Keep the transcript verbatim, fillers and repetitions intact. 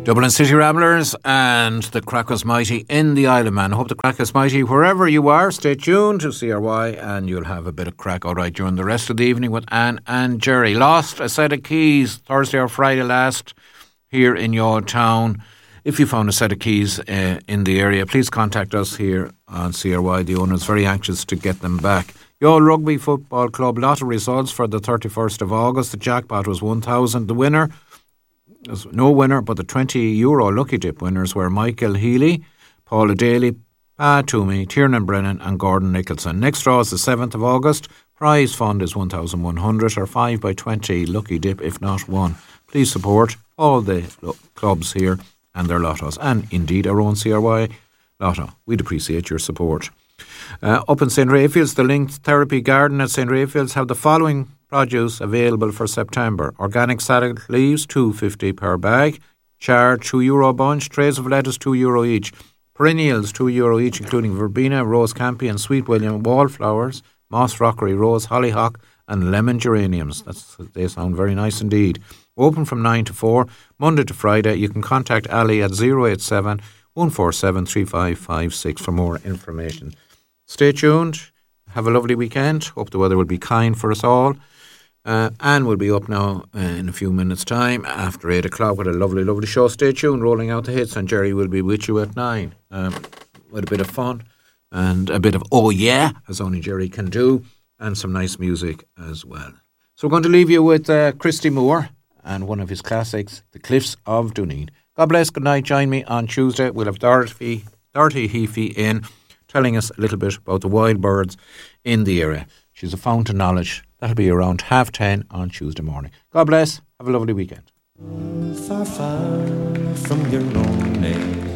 Dublin City Ramblers and the Crack Was Mighty in the Isle of Man. I hope the Crack is mighty wherever you are. Stay tuned to C R Y and you'll have a bit of crack all right during the rest of the evening with Anne and Jerry. Lost a set of keys Thursday or Friday last here in your town. If you found a set of keys uh, in the area, please contact us here on C R Y. The owner is very anxious to get them back. Your Rugby Football Club lottery results for the thirty-first of August. The jackpot was one thousand. The winner, there's no winner, but the twenty euro lucky dip winners were Michael Healy, Paula Daly, Pa Toomey, Tiernan Brennan and Gordon Nicholson. Next draw is the seventh of August. Prize fund is one thousand one hundred or five by twenty lucky dip if not one. Please support all the lo- clubs here and their lottos, and indeed our own C R Y lotto. We'd appreciate your support. Uh, up in Saint Raphael's, the Linked Therapy Garden at Saint Raphael's have the following produce available for September. Organic salad leaves, two dollars fifty per bag. Chard, two euro a bunch. Trays of lettuce, two euro each. Perennials, two euro each, including verbena, rose campion, sweet william, wallflowers, moss rockery, rose, hollyhock and lemon geraniums. That's, they sound very nice indeed. Open from nine to four, Monday to Friday. You can contact Ali at zero eight seven, one four seven, three five five six for more information. Stay tuned. Have a lovely weekend. Hope the weather will be kind for us all. Uh, Anne will be up now uh, in a few minutes' time after eight o'clock with a lovely, lovely show. Stay tuned, rolling out the hits, and Jerry will be with you at nine um, with a bit of fun and a bit of oh yeah, as only Jerry can do, and some nice music as well. So we're going to leave you with uh, Christy Moore and one of his classics, The Cliffs of Dooneen. God bless, good night. Join me on Tuesday. We'll have Dorothy, Dorothy Heafy in, telling us a little bit about the wild birds in the area. She's a fount of knowledge. That'll be around half ten on Tuesday morning. God bless. Have a lovely weekend. Far, far from your own name.